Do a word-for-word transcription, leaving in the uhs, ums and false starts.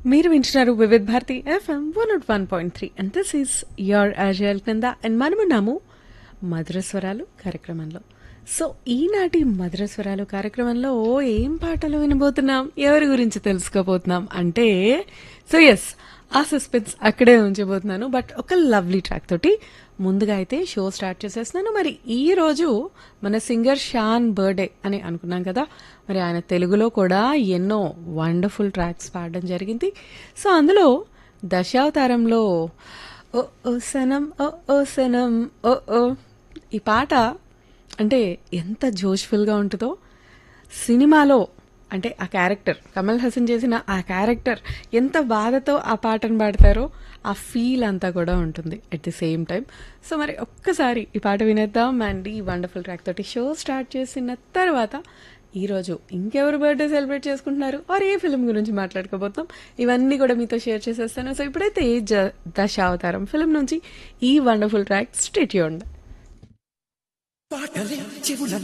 మీరు వింటున్నారు Vividh Bharati FM one not one point three and this is your అజయల్ కింద and మనమున్నాము మధురస్వరాలు కార్యక్రమంలో. సో ఈనాటి మధురస్వరాలు కార్యక్రమంలో ఏం పాటలు వినబోతున్నాం, ఎవరి గురించి తెలుసుకోబోతున్నాం అంటే, సో ఎస్ ఆ సస్పెన్స్ అక్కడే ఉంచబోతున్నాను. బట్ ఒక లవ్లీ ట్రాక్ తోటి ముందుగా అయితే షో స్టార్ట్ చేసేస్తున్నాను. మరి ఈ రోజు మన సింగర్ షాన్ బర్త్డే అని అనుకున్నాం కదా, మరి ఆయన తెలుగులో కూడా ఎన్నో వండర్ఫుల్ ట్రాక్స్ పాడడం జరిగింది. సో అందులో దశావతారంలో ఓ ఓ సనం ఓ ఓ సనం ఓ ఓ ఈ పాట అంటే ఎంత జోష్ఫుల్గా ఉంటుందో, సినిమాలో అంటే ఆ క్యారెక్టర్ కమల్ హాసన్ చేసిన ఆ క్యారెక్టర్ ఎంత బాధతో ఆ పాటను పాడతారో ఆ ఫీల్ అంతా కూడా ఉంటుంది at the same time. So మరి ఒక్కసారి ఈ పాట వినేద్దాం అండ్ ఈ వండర్ఫుల్ ట్రాక్ తోటి షో స్టార్ట్ చేసిన తర్వాత ఈరోజు ఇంకెవరు బర్త్డే సెలబ్రేట్ చేసుకుంటున్నారు ఆర్ ఏ ఫిల్మ్ గురించి మాట్లాడుకోబోతున్నాం, ఇవన్నీ కూడా మీతో షేర్ చేసేస్తాను. సో ఇప్పుడైతే జ దశావతారం ఫిల్మ్ నుంచి ఈ వండర్ఫుల్ ట్రాక్ స్టే ట్యూన్డ్.